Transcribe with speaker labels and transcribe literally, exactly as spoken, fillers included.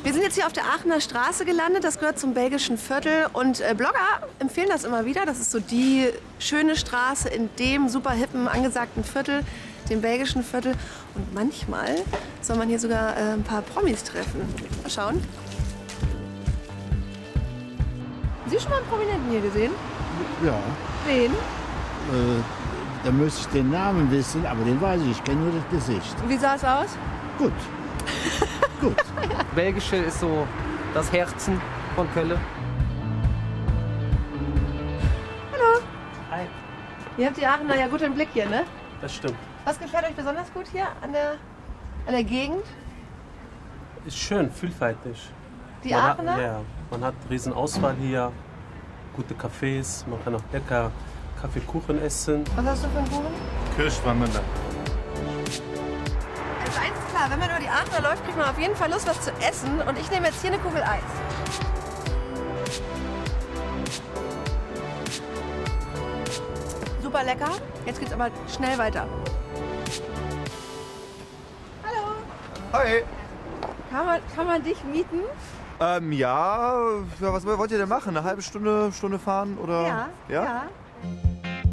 Speaker 1: Wir sind jetzt hier auf der Aachener Straße gelandet. Das gehört zum belgischen Viertel. Und äh, Blogger empfehlen das immer wieder. Das ist so die schöne Straße in dem super hippen, angesagten Viertel, dem belgischen Viertel. Und manchmal soll man hier sogar äh, ein paar Promis treffen. Mal schauen. Haben Sie schon mal einen Prominenten hier gesehen?
Speaker 2: Ja.
Speaker 1: Wen?
Speaker 2: Äh, da müsste ich den Namen wissen, aber den weiß ich. Ich kenne nur das Gesicht.
Speaker 1: Und wie sah es aus?
Speaker 2: Gut. Gut.
Speaker 3: Belgische ist so das Herzen von Köln.
Speaker 1: Hallo.
Speaker 4: Hi.
Speaker 1: Ihr habt die Aachener ja gut im Blick hier, ne?
Speaker 4: Das stimmt.
Speaker 1: Was gefällt euch besonders gut hier an der, an der Gegend?
Speaker 4: Ist schön, vielfältig.
Speaker 1: Die
Speaker 4: man
Speaker 1: Aachener?
Speaker 4: Hat, ja, man hat riesen Auswahl hier, gute Cafés, man kann auch lecker Kaffee, Kuchen essen.
Speaker 1: Was hast du für einen Kuchen?
Speaker 5: Kirschvanille.
Speaker 1: Also eins ist klar, wenn man über die Aachener läuft, kriegt man auf jeden Fall Lust, was zu essen. Und ich nehme jetzt hier eine Kugel Eis. Super lecker. Jetzt geht's aber schnell weiter. Hallo.
Speaker 5: Hi.
Speaker 1: Kann man, kann man dich mieten?
Speaker 5: Ähm, ja, ja, was wollt ihr denn machen? Eine halbe Stunde, Stunde fahren oder?
Speaker 1: Ja.
Speaker 5: Ja?
Speaker 1: ja.